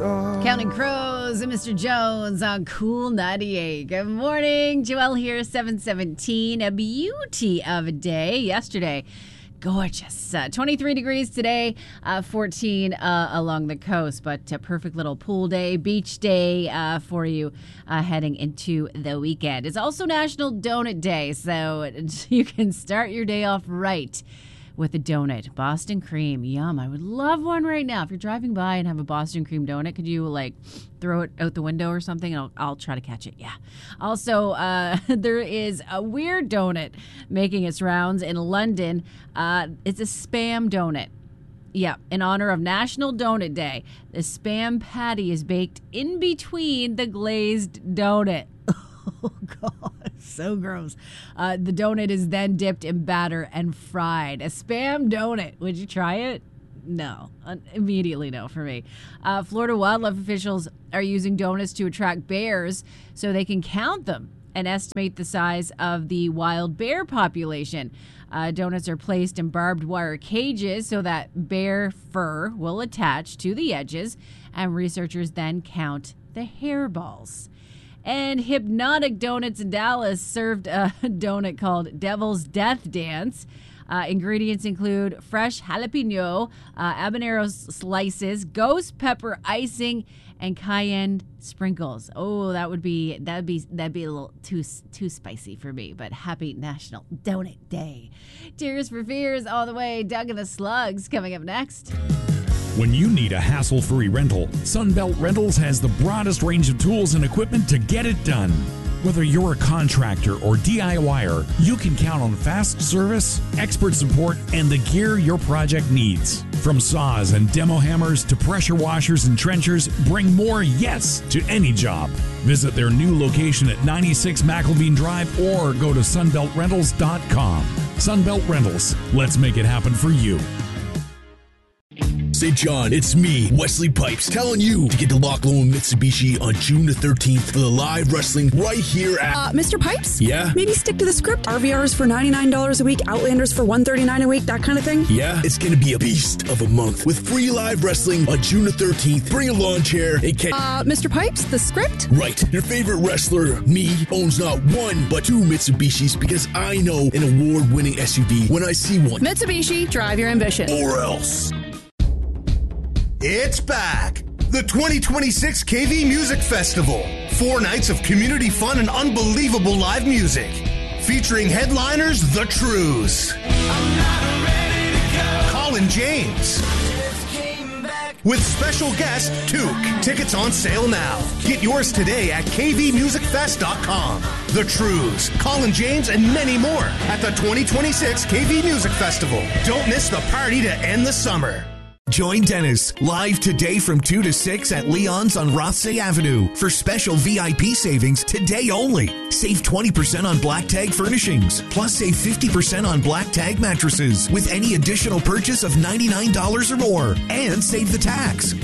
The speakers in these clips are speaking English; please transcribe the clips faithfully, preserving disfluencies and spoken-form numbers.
star. Counting Crows and Mister Jones on Cool ninety-eight. Good morning. Joelle here, seven seventeen. A beauty of a day yesterday. Gorgeous. Uh, twenty-three degrees today, uh, fourteen uh, along the coast, but a perfect little pool day, beach day uh, for you uh, heading into the weekend. It's also National Donut Day, so you can start your day off right with a donut. Boston cream. Yum. I would love one right now. If you're driving by and have a Boston cream donut, could you like throw it out the window or something? And I'll, I'll try to catch it. Yeah. Also, uh, there is a weird donut making its rounds in London. Uh, it's a Spam donut. Yeah, in honor of National Donut Day. The Spam patty is baked in between the glazed donut. Oh, God, so gross. Uh, the donut is then dipped in batter and fried. A Spam donut. Would you try it? No. Uh, immediately no for me. Uh, Florida wildlife officials are using donuts to attract bears so they can count them and estimate the size of the wild bear population. Uh, donuts are placed in barbed wire cages so that bear fur will attach to the edges, and researchers then count the hairballs. And Hypnotic Donuts in Dallas served a donut called Devil's Death Dance. Uh, ingredients include fresh jalapeno, uh, habanero slices, ghost pepper icing, and cayenne sprinkles. Oh, that would be that'd be that'd be a little too too spicy for me. But happy National Donut Day! Tears for Fears all the way. Doug and the Slugs coming up next. When you need a hassle-free rental, Sunbelt Rentals has the broadest range of tools and equipment to get it done. Whether you're a contractor or DIYer, you can count on fast service, expert support, and the gear your project needs. From saws and demo hammers to pressure washers and trenchers, bring more yes to any job. Visit their new location at ninety-six McElveen Drive or go to sunbelt rentals dot com. Sunbelt Rentals, let's make it happen for you. Saint John, it's me, Wesley Pipes, telling you to get to Loch Lomond Mitsubishi on June the thirteenth for the live wrestling right here at... Uh, Mister Pipes? Yeah? Maybe stick to the script. R V Rs for ninety-nine dollars a week, Outlanders for one hundred thirty-nine dollars a week, that kind of thing? Yeah, it's going to be a beast of a month with free live wrestling on June the thirteenth. Bring a lawn chair and catch... Uh, Mister Pipes, the script? Right. Your favorite wrestler, me, owns not one, but two Mitsubishis because I know an award-winning S U V when I see one. Mitsubishi, drive your ambition. Or else... It's back! The twenty twenty-six K V Music Festival. Four nights of community fun and unbelievable live music. Featuring headliners The Trues. I'm not ready to go. Colin James. With special guest Took. Tickets on sale now. Get yours today at k v music fest dot com. The Trues, Colin James, and many more at the twenty twenty-six K V Music Festival. Don't miss the party to end the summer. Join Dennis live today from two to six at Leon's on Rothsay Avenue for special V I P savings today only. Save twenty percent on Black Tag furnishings, plus save fifty percent on Black Tag mattresses with any additional purchase of ninety-nine dollars or more, and save the tax.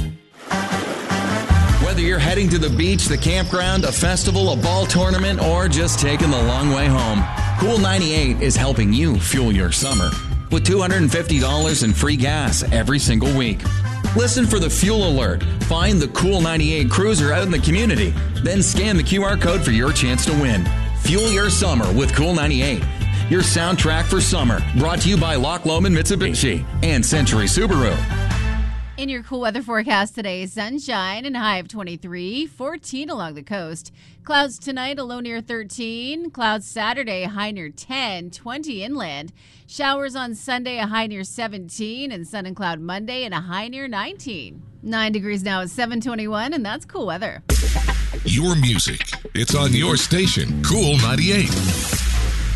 Whether you're heading to the beach, the campground, a festival, a ball tournament, or just taking the long way home, Cool ninety-eight is helping you fuel your summer with two hundred fifty dollars in free gas every single week. Listen for the fuel alert. Find the Cool ninety-eight cruiser out in the community. Then scan the Q R code for your chance to win. Fuel your summer with Cool ninety-eight. Your soundtrack for summer. Brought to you by Loch Lomond Mitsubishi and Century Subaru. In your cool weather forecast today, sunshine and a high of twenty-three, fourteen along the coast. Clouds tonight, a low near thirteen. Clouds Saturday, a high near ten, twenty inland. Showers on Sunday, a high near seventeen. And sun and cloud Monday, and a high near nineteen. Nine degrees now at seven twenty-one, and that's cool weather. Your music. It's on your station, Cool ninety-eight.